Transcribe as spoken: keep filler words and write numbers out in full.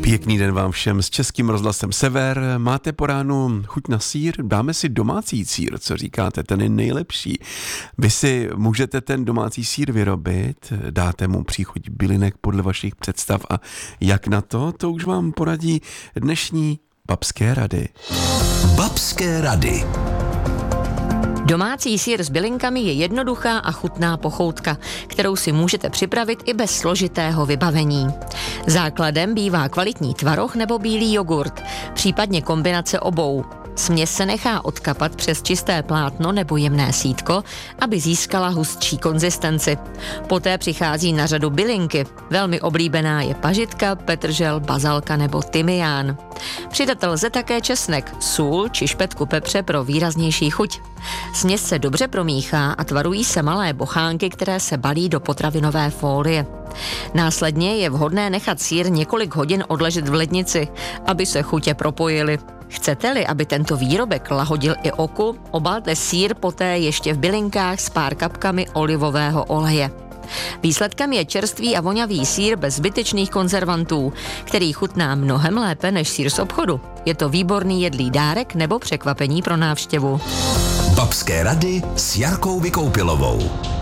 Pěkný den vám všem s Českým rozhlasem Sever. Máte po ránu chuť na sýr? Dáme si domácí sýr, co říkáte, ten je nejlepší. Vy si můžete ten domácí sýr vyrobit, dáte mu příchuť bylinek podle vašich představ a jak na to, to už vám poradí dnešní babské rady. Babské rady. Domácí sýr s bylinkami je jednoduchá a chutná pochoutka, kterou si můžete připravit i bez složitého vybavení. Základem bývá kvalitní tvaroh nebo bílý jogurt, případně kombinace obou. Směs se nechá odkapat přes čisté plátno nebo jemné sítko, aby získala hustší konzistenci. Poté přichází na řadu bylinky. Velmi oblíbená je pažitka, petržel, bazalka nebo tymián. Přidat lze také česnek, sůl či špetku pepře pro výraznější chuť. Směs se dobře promíchá a tvarují se malé bochánky, které se balí do potravinové fólie. Následně je vhodné nechat sýr několik hodin odležet v lednici, aby se chutě propojily. Chcete-li, aby tento výrobek lahodil i oku, obalte sýr poté ještě v bylinkách s pár kapkami olivového oleje. Výsledkem je čerstvý a vonavý sýr bez zbytečných konzervantů, který chutná mnohem lépe než sýr z obchodu. Je to výborný jedlý dárek nebo překvapení pro návštěvu. Babské rady s Jarkou Vykoupilovou.